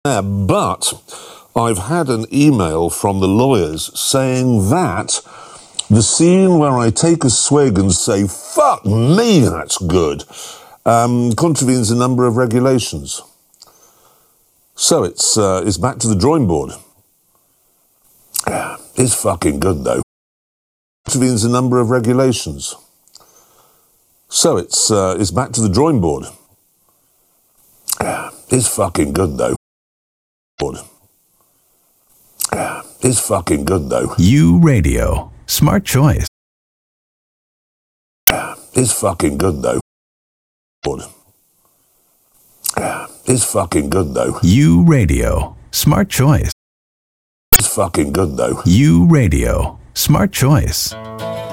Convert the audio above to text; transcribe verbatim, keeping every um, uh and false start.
there, but I've had an email from the lawyers saying that the scene where I take a swig and say, fuck me, that's good, um, contravenes a number of regulations. So it's, uh, it's back to the drawing board. It's fucking good, though. Contravenes a number of regulations. So it's, uh, it's back to the drawing board. It's fucking good, though. It's fucking good, though. You Radio. Smart choice. It's fucking good, though. It's fucking good, though. You Radio. Smart choice. It's fucking good, though. You Radio. Smart choice.